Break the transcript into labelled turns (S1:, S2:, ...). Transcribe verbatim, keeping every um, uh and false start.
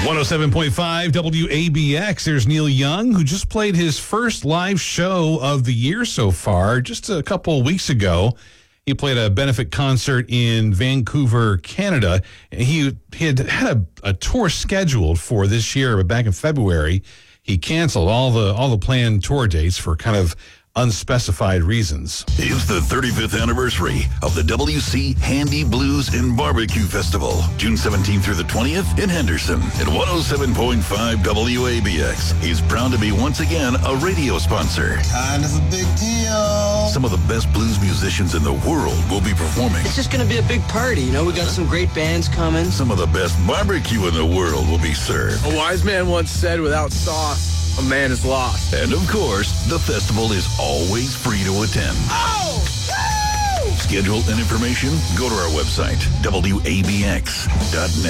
S1: one oh seven point five W A B X. There's Neil Young, who just played his first live show of the year so far. Just a couple weeks ago, he played a benefit concert in Vancouver, Canada. He had had a, a tour scheduled for this year, but back in February, he canceled all the all the planned tour dates for kind of unspecified reasons.
S2: It's the thirty-fifth anniversary of the W C Handy Blues and Barbecue Festival, June seventeenth through the twentieth in Henderson. At one oh seven point five W A B X is proud to be once again a radio sponsor.
S3: Kind of a big deal.
S2: Some of the best blues musicians in the world will be performing.
S4: It's just going to be a big party. You know, we got some great bands coming.
S2: Some of the best barbecue in the world will be served.
S5: A wise man once said, without sauce, a man is lost.
S2: And of course, the festival is always free to attend.
S3: Oh! Woo!
S2: Schedule and information, go to our website, W A B X dot net.